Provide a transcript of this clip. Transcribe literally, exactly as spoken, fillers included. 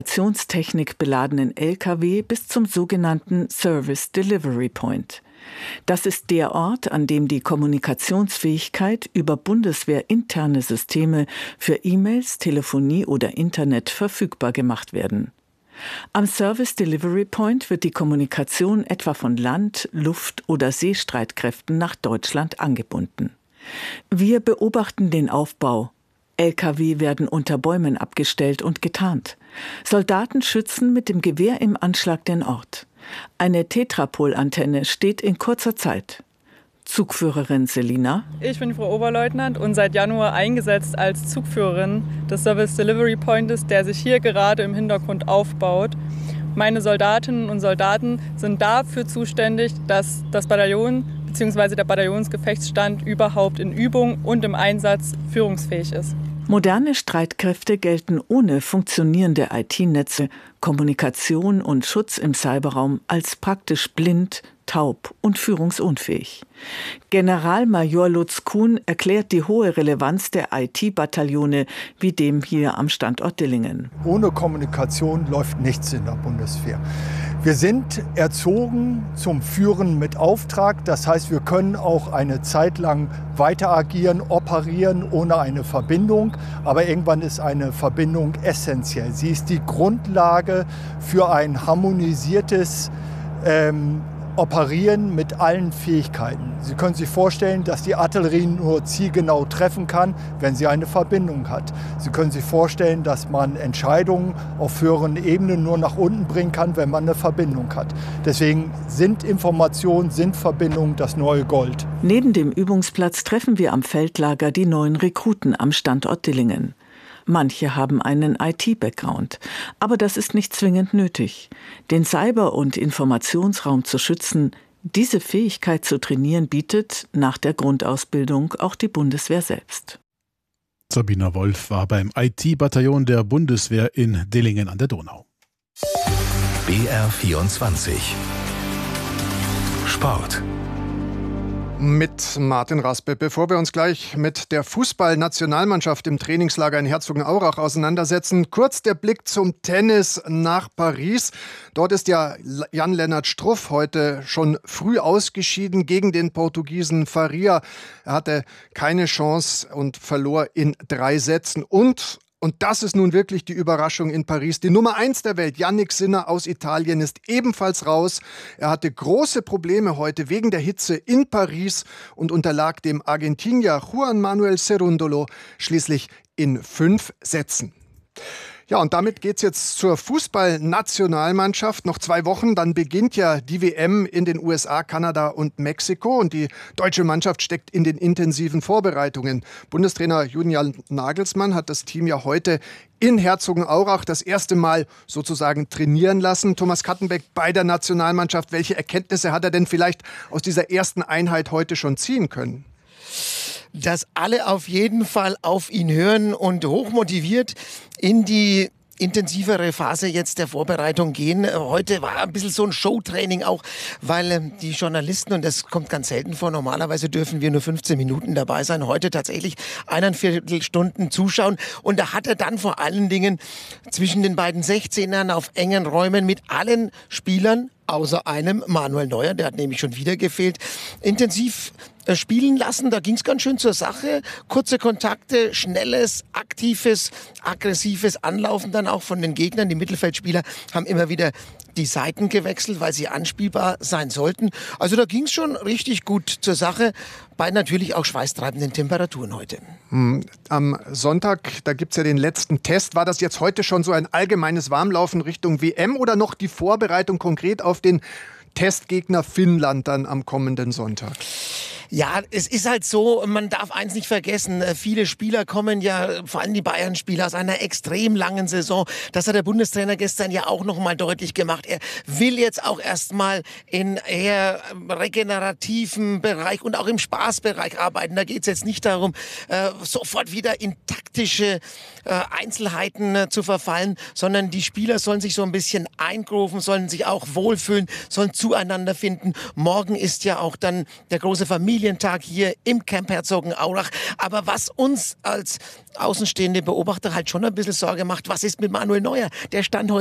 Kommunikationstechnik beladenen L K W bis zum sogenannten Service Delivery Point. Das ist der Ort, an dem die Kommunikationsfähigkeit über bundeswehrinterne Systeme für E-Mails, Telefonie oder Internet verfügbar gemacht werden. Am Service Delivery Point wird die Kommunikation etwa von Land-, Luft- oder Seestreitkräften nach Deutschland angebunden. Wir beobachten den Aufbau. L K W werden unter Bäumen abgestellt und getarnt. Soldaten schützen mit dem Gewehr im Anschlag den Ort. Eine Tetrapol-Antenne steht in kurzer Zeit. Zugführerin Selina. Ich bin Frau Oberleutnant und seit Januar eingesetzt als Zugführerin des Service Delivery Points, der sich hier gerade im Hintergrund aufbaut. Meine Soldatinnen und Soldaten sind dafür zuständig, dass das Bataillon bzw. der Bataillonsgefechtsstand überhaupt in Übung und im Einsatz führungsfähig ist. Moderne Streitkräfte gelten ohne funktionierende I T-Netze, Kommunikation und Schutz im Cyberraum als praktisch blind, taub und führungsunfähig. Generalmajor Lutz Kuhn erklärt die hohe Relevanz der I T-Bataillone wie dem hier am Standort Dillingen. Ohne Kommunikation läuft nichts in der Bundeswehr. Wir sind erzogen zum Führen mit Auftrag. Das heißt, wir können auch eine Zeit lang weiter agieren, operieren ohne eine Verbindung. Aber irgendwann ist eine Verbindung essentiell. Sie ist die Grundlage für ein harmonisiertes ähm, Operieren mit allen Fähigkeiten. Sie können sich vorstellen, dass die Artillerie nur zielgenau treffen kann, wenn sie eine Verbindung hat. Sie können sich vorstellen, dass man Entscheidungen auf höheren Ebenen nur nach unten bringen kann, wenn man eine Verbindung hat. Deswegen sind Informationen, sind Verbindungen das neue Gold. Neben dem Übungsplatz treffen wir am Feldlager die neuen Rekruten am Standort Dillingen. Manche haben einen I T-Background, aber das ist nicht zwingend nötig. Den Cyber- und Informationsraum zu schützen, diese Fähigkeit zu trainieren, bietet nach der Grundausbildung auch die Bundeswehr selbst. Sabina Wolf war beim I T-Bataillon der Bundeswehr in Dillingen an der Donau. B R vierundzwanzig Sport. Mit Martin Raspe. Bevor wir uns gleich mit der Fußballnationalmannschaft im Trainingslager in Herzogenaurach auseinandersetzen, kurz der Blick zum Tennis nach Paris. Dort ist ja Jan-Lennart Struff heute schon früh ausgeschieden gegen den Portugiesen Faria. Er hatte keine Chance und verlor in drei Sätzen. Und Und das ist nun wirklich die Überraschung in Paris. Die Nummer eins der Welt, Jannik Sinner aus Italien, ist ebenfalls raus. Er hatte große Probleme heute wegen der Hitze in Paris und unterlag dem Argentinier Juan Manuel Cerúndolo schließlich in fünf Sätzen. Ja, und damit geht's jetzt zur Fußballnationalmannschaft. Noch zwei Wochen, dann beginnt ja die W M in den U S A, Kanada und Mexiko. Und die deutsche Mannschaft steckt in den intensiven Vorbereitungen. Bundestrainer Julian Nagelsmann hat das Team ja heute in Herzogenaurach das erste Mal sozusagen trainieren lassen. Thomas Kattenbeck bei der Nationalmannschaft. Welche Erkenntnisse hat er denn vielleicht aus dieser ersten Einheit heute schon ziehen können? Dass alle auf jeden Fall auf ihn hören und hochmotiviert in die intensivere Phase jetzt der Vorbereitung gehen. Heute war ein bisschen so ein Showtraining auch, weil die Journalisten, und das kommt ganz selten vor, normalerweise dürfen wir nur fünfzehn Minuten dabei sein, heute tatsächlich eineinviertel Stunden zuschauen. Und da hat er dann vor allen Dingen zwischen den beiden sechzehnern auf engen Räumen mit allen Spielern, außer einem, Manuel Neuer, der hat nämlich schon wieder gefehlt, intensiv spielen lassen. Da ging es ganz schön zur Sache. Kurze Kontakte, schnelles, aktives, aggressives Anlaufen dann auch von den Gegnern. Die Mittelfeldspieler haben immer wieder die Seiten gewechselt, weil sie anspielbar sein sollten. Also da ging es schon richtig gut zur Sache, bei natürlich auch schweißtreibenden Temperaturen heute. Hm, am Sonntag, da gibt es ja den letzten Test. War das jetzt heute schon so ein allgemeines Warmlaufen Richtung W M oder noch die Vorbereitung konkret auf den Testgegner Finnland dann am kommenden Sonntag? Ja, es ist halt so, man darf eins nicht vergessen, viele Spieler kommen ja, vor allem die Bayern-Spieler, aus einer extrem langen Saison. Das hat der Bundestrainer gestern ja auch noch mal deutlich gemacht. Er will jetzt auch erstmal in eher regenerativen Bereich und auch im Spaßbereich arbeiten. Da geht es jetzt nicht darum, äh, sofort wieder in taktische äh, Einzelheiten äh, zu verfallen, sondern die Spieler sollen sich so ein bisschen eingrooven, sollen sich auch wohlfühlen, sollen zueinander finden. Morgen ist ja auch dann der große Familie Familientag hier im Camp Herzogenaurach. Aber was uns als außenstehende Beobachter halt schon ein bisschen Sorge macht, was ist mit Manuel Neuer? Der stand heute